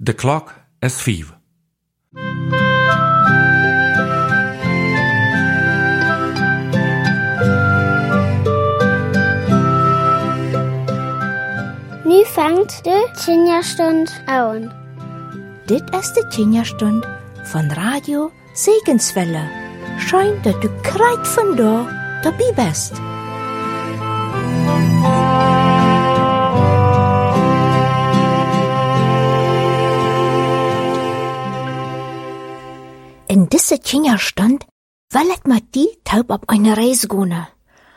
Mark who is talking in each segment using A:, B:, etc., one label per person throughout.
A: De klok is 5.
B: Nu fängt de Tjinjastund an.
C: Dit is de Tjinjastund van Radio Segenswelle. Schijn dat du kreit vandaag dabei bist. In diese Tjinjastund will ich mit die taub auf eine Reise gehen.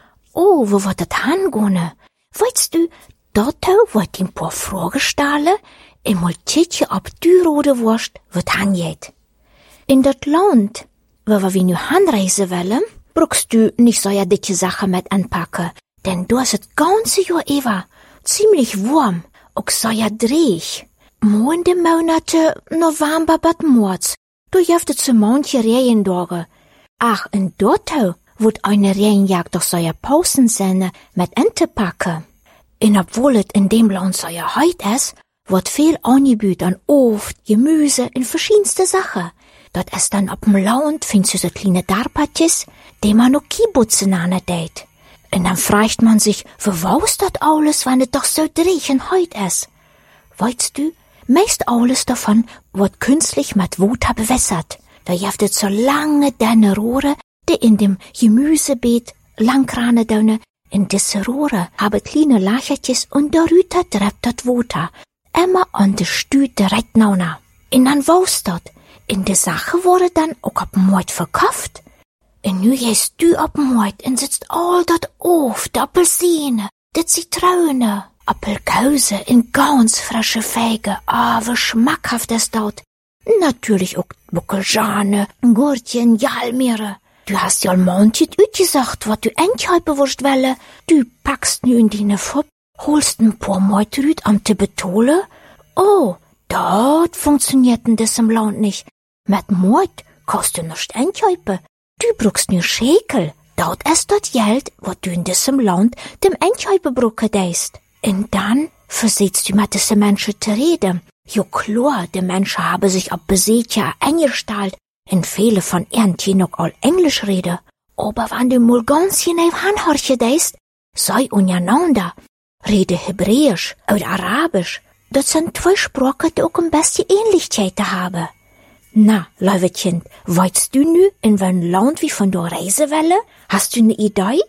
C: Oh, wo wird das hingehen? Weißt du, dort wird ein paar Fragen stellen, und mal tschitje ob die rote Wurst wird hingeht. In dat Land, wo wir nu hinreisen wollen, brauchst du nicht so ja dicke Sachen mit anpacken, denn du hast das ganze Jahr über ziemlich warm, auch so ja dreig. Mo in den Monaten November bis März, du jefte zu manche Regentage. Ach, in dort wird eine Regenjagd doch so ja Pausen sein mit Entepacken. Und obwohl es in dem Land so ja heut ist, wird viel angeboten an Obst, Gemüse und verschiedenste Sachen. Dort ist dann ab dem Land findest du so kleine Darpatjes, die man noch Kibbutzen anedeit. Und dann fragt man sich, für was das alles, wenn es doch so dreig und heut ist? Weißt du, meist alles davon wird künstlich mit Water bewässert. Da jeft es so lange dünne Rohre, die in dem Gemüsebeet langkrane dünne. In diese Rohre haben kleine Lachertjes und darüber treibt das Water immer an de Stüt direkt nauna. Und dann wo's dat. In de Sache wurde dann auch ab Mord verkauft. Und nu gehst du ab Mord und sitzt all dat auf, de Apelsine, de Zitrone, Apfelkäse in ganz frische Feigen. Ah, wie schmackhaft ist dat. Natürlich auch Bockelschane, Gurtchen, Jalmeere. Du hast ja manches gesagt, wat du endlich bewusst welle. Du packst nu in deine Fupp, holst ein paar Meutrüt am Tibetole. Oh, dat funktioniert in diesem Land nicht. Mit Meut kannst du nicht einkaufen. Du brauchst nur Schekel. Dat ist das Geld, wat du in diesem Land dem Einkaufen brauchen deist. Und dann versetzt du mit diesen Menschen zu reden. Jo klar, die Menschen haben sich ab Besetja eingestellt. Und viele von ihnen noch all Englisch reden. Aber wenn du mal ganz genau anhorchen deist, sei untereinander. Rede Hebräisch oder Arabisch. Das sind zwei Sprachen, die auch ein bisschen Ähnlichkeiten haben. Na, liebe Kind, weißt du nu, in welchem Land wir von da reisen wollen? Hast du eine Idee?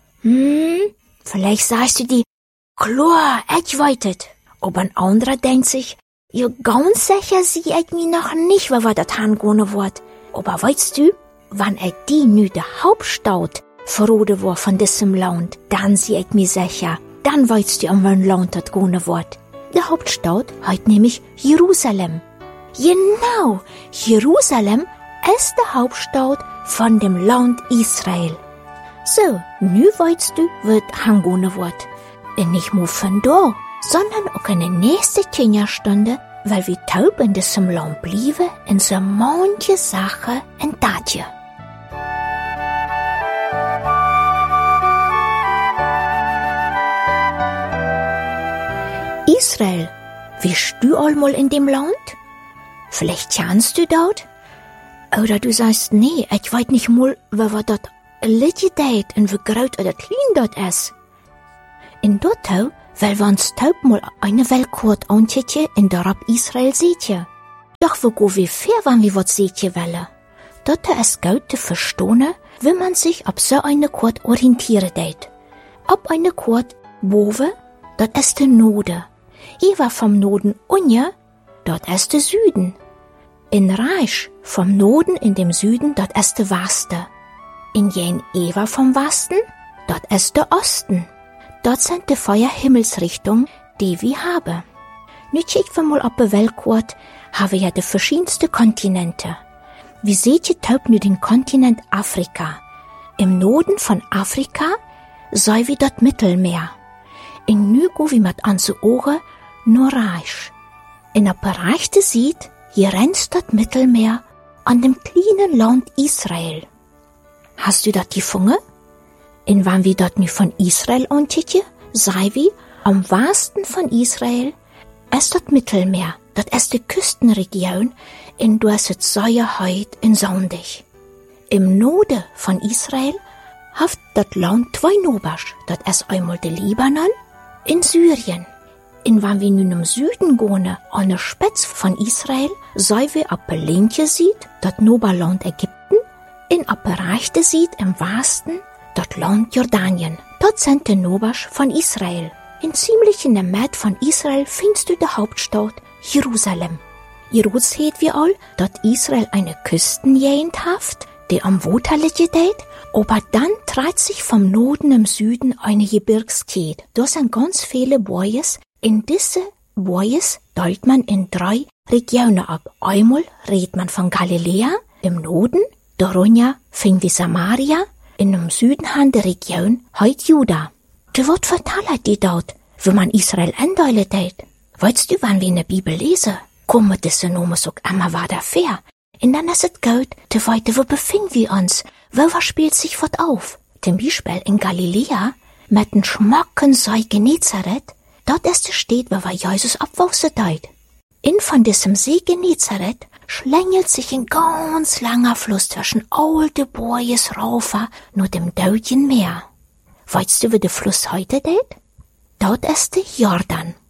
C: Vielleicht sagst du die, klar, ich weiß es. Aber ein anderer denkt sich, ja, ganz sicher sehe ich mir noch nicht, wo wir das hingehen wird. Aber weißt du, wenn ich die nu der Hauptstadt verroden war von diesem Land, dann sehe ich mir sicher, dann weißt du, um welchen Land das gehen wird. Die Hauptstadt heißt nämlich Jerusalem. Genau, Jerusalem ist die Hauptstadt von dem Land Israel. So, nu weißt du, wo es hingehen wird. Und nicht nur von da, sondern auch in der nächsten Tjinjastunde, weil wir taub in diesem Land blieben, in so manche Sachen entdecken. Israel, bist du einmal in dem Land? Vielleicht kennst du dort? Oder du sagst, nee, ich weiß nicht mal, wo wir dort little date und wie groß oder klein dort ist. In dort weil wir uns taub mal eine Weltkarte angucken in der Rab Israel sehtje. Doch wo go wir fair, wenn wir was sehtje wollen? Dort ist gut zu verstehen, wie man sich auf so eine Karte orientieren deit. Ab eine Karte boven, dort ist der Norden. Eva vom Norden unje, dort ist der Süden. In Reich vom Norden in dem Süden, dort ist der Westen. In jen Eva vom Westen, dort ist der Osten. Dort sind die vier Himmelsrichtungen, die wir haben. Nu checken wir mal auf der Weltkarte, haben wir ja die verschiedensten Kontinente. Wie seht ihr taub nu den Kontinent Afrika? Im Norden von Afrika sei wie dort Mittelmeer. In nu go wie mit an zu Ohren nur Reich. In der Bereich der sieht, hier rennt dort Mittelmeer an dem kleinen Land Israel. Hast du dort gefunden? In wann wir dort nu von Israel angucken, sei wie am Westen von Israel ist dort Mittelmeer. dat is de Küstenregion in duesse Säuerheit in Sondig. Im Norden von Israel haft dat Land zwei Nobers, dat is einmal de Libanon in Syrien. En wann wir nun im Süden gehen, an der Spitze von Israel, sei wir ab Lintje sieht, dat Noberland Ägypten, in ab Rechte sieht im Westen, dat Land Jordanien. Dort sind die Nobers von Israel. In ziemlich in der Mitte von Israel findest du die Hauptstadt Jerusalem. Ihr seht wir all, dat Israel eine Küstengegend haft, die am Wasser liegt, aber dann dreht sich vom Norden im Süden eine Gebirgskette. Da sind ganz viele Boyes. In diese Boyes teilt man in 3 Regionen ab. Einmal redet man von Galiläa im Norden, darunter finden wir Samaria, in dem Süden haben die Region heut Juda. Du wird verteilt die dort, wenn man Israel einteilt hat. Weißt du, wann wir in der Bibel lesen, kommen diese Nomen auch immer weiter fair. Und dann ist es gut, zu weiter, wo befinden wir uns, wo spielt sich was auf. Zum Beispiel in Galiläa, mit dem Schmacken sei Genezareth, dort ist die Stadt, wo Jesus abwachsen deit. In von diesem See Genezareth schlängelt sich ein ganz langer Fluss zwischen alte Boyes Raufer nur dem Deutschen Meer. Weißt du, wie der Fluss heute deit? Dort ist der Jordan.